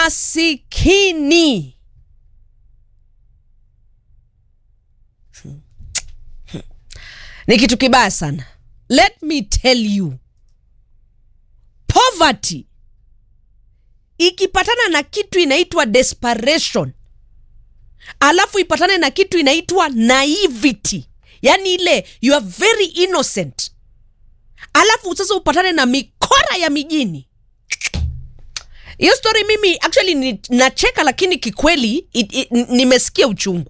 umasikini. Ni kitu kibaya sana. Let me tell you. Poverty ikipatana na kitu inaitwa desperation, alafu ipatane na kitu inaitwa naivety, yani ile you are very innocent, alafu sasa upatane na mikora ya mijini. Hiyo story mimi actually nacheka, lakini kikweli nimesikia uchungu.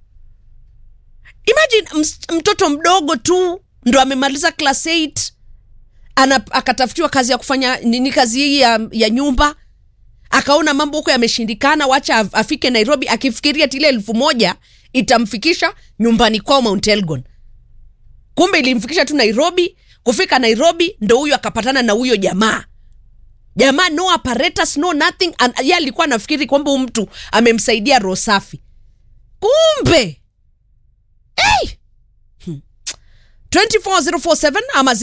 Imagine mtoto mdogo tu ndo amemaliza class 8, akatafutiwa kazi ya kufanya nini, kazi hii ya nyumba, akaona mambo huko yameshindikana, wacha afike Nairobi, akifikiria tile 1000 itamfikisha nyumbani kwao Mount Elgon. Kumbe ilimfikisha tu Nairobi. Kufika Nairobi ndo huyo akapatana na huyo jamaa, no apparatus, no nothing, and yeye alikuwa anafikiri kwamba mtu amemsaidia roho safi. Kumbe 24047 ama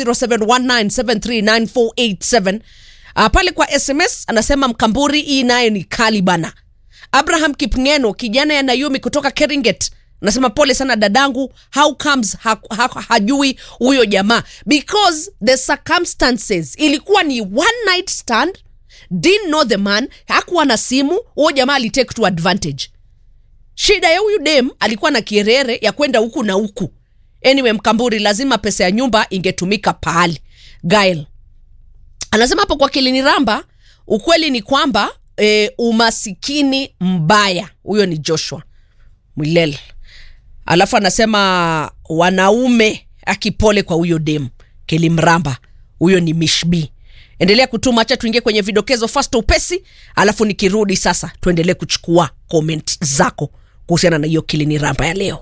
0719739487. Pale kwa SMS anasema Mkamburi, hii nayo ni kali bana. Abraham Kipngeno, kijana ya Naomi kutoka Keringet, anasema pole sana dadangu, how comes hajui huyo jamaa? Because the circumstances, ilikuwa ni one night stand, didn't know the man, hakuwa na simu, huyo jamaa alitake to advantage. Shida ya huyu dem alikuwa na kierere ya kwenda huku na huku. Anyway, Mkamburi, lazima pesa ya nyumba ingetumika pahali. Gail anasema hapo kwa Kiliniramba, ukweli ni kwamba umasikini mbaya. Huyo ni Joshua Mwilel. Alafu anasema wanaume akipole kwa huyo dem Kilimramba. Huyo ni Mishbi. Endelea kutuma, acha tuingie kwenye vidokezo fast upesi, alafu nikirudi sasa tuendelee kuchukua comment zako kuhusiana na hiyo Kiliniramba ya leo.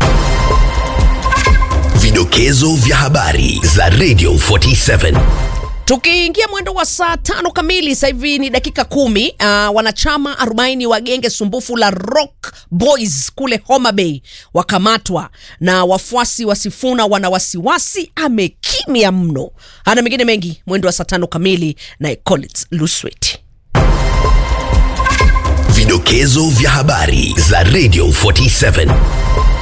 Vidokezo vya habari za Radio 47. Tukiingia mwendo wa saa 5 kamili, sasa hivi ni dakika 10. Wanachama 40 wa genge sumbufu la Rock Boys kule Homa Bay wakamatwa, na wafuasi wa Sifuna wana wasiwasi amekimya mno. Hana mengine mengi mwendo wa saa 5 kamili na Collins Luswet. Vidokezo vya habari za Radio 47.